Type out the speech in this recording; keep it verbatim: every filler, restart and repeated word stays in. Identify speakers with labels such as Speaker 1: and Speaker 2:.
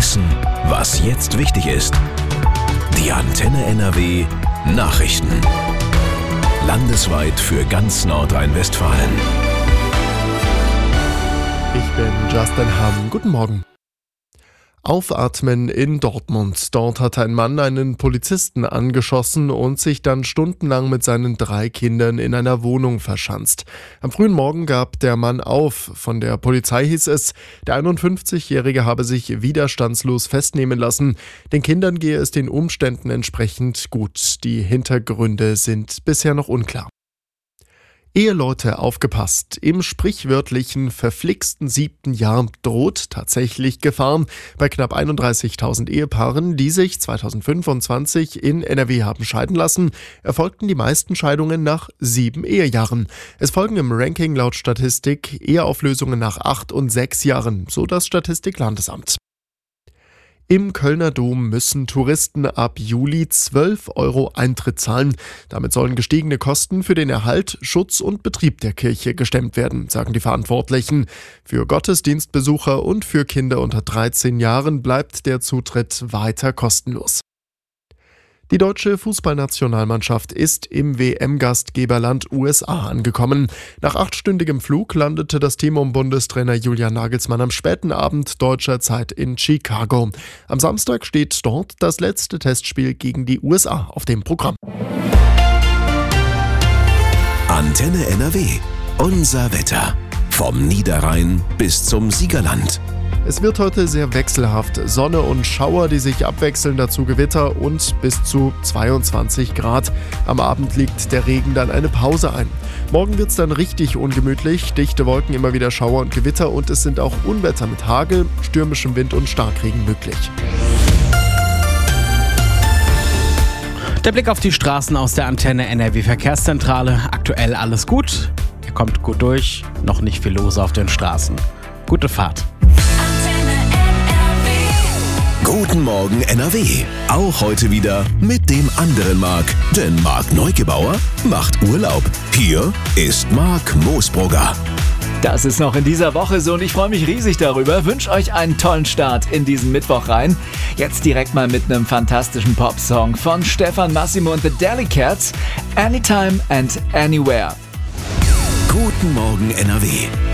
Speaker 1: wissen, was jetzt wichtig ist. Die Antenne N R W Nachrichten. Landesweit für ganz Nordrhein-Westfalen.
Speaker 2: Ich bin Justin Hamm. Guten Morgen. Aufatmen in Dortmund. Dort hat ein Mann einen Polizisten angeschossen und sich dann stundenlang mit seinen drei Kindern in einer Wohnung verschanzt. Am frühen Morgen gab der Mann auf. Von der Polizei hieß es, der einundfünfzigjährige habe sich widerstandslos festnehmen lassen. Den Kindern gehe es den Umständen entsprechend gut. Die Hintergründe sind bisher noch unklar. Eheleute, aufgepasst. Im sprichwörtlichen verflixten siebten Jahr droht tatsächlich Gefahr. Bei knapp einunddreißigtausend Ehepaaren, die sich zweitausendfünfundzwanzig in N R W haben scheiden lassen, erfolgten die meisten Scheidungen nach sieben Ehejahren. Es folgen im Ranking laut Statistik Eheauflösungen nach acht und sechs Jahren, so das Statistiklandesamt. Im Kölner Dom müssen Touristen ab Juli zwölf Euro Eintritt zahlen. Damit sollen gestiegene Kosten für den Erhalt, Schutz und Betrieb der Kirche gestemmt werden, sagen die Verantwortlichen. Für Gottesdienstbesucher und für Kinder unter dreizehn Jahren bleibt der Zutritt weiter kostenlos. Die deutsche Fußballnationalmannschaft ist im W M-Gastgeberland U S A angekommen. Nach achtstündigem Flug landete das Team um Bundestrainer Julian Nagelsmann am späten Abend deutscher Zeit in Chicago. Am Samstag steht dort das letzte Testspiel gegen die U S A auf dem Programm.
Speaker 1: Antenne N R W. Unser Wetter. Vom Niederrhein bis zum Siegerland.
Speaker 2: Es wird heute sehr wechselhaft. Sonne und Schauer, die sich abwechseln, dazu Gewitter und bis zu zweiundzwanzig Grad. Am Abend legt der Regen dann eine Pause ein. Morgen wird es dann richtig ungemütlich. Dichte Wolken, immer wieder Schauer und Gewitter und es sind auch Unwetter mit Hagel, stürmischem Wind und Starkregen möglich.
Speaker 3: Der Blick auf die Straßen aus der Antenne N R W Verkehrszentrale. Aktuell alles gut. Ihr kommt gut durch. Noch nicht viel los auf den Straßen. Gute Fahrt.
Speaker 1: Guten Morgen N R W. Auch heute wieder mit dem anderen Marc. Denn Marc Neugebauer macht Urlaub. Hier ist Marc Moosbrugger.
Speaker 4: Das ist noch in dieser Woche so und ich freue mich riesig darüber. Wünsche euch einen tollen Start in diesen Mittwoch rein. Jetzt direkt mal mit einem fantastischen Popsong von Stefan Massimo und The Delicates. Anytime and Anywhere.
Speaker 1: Guten Morgen N R W.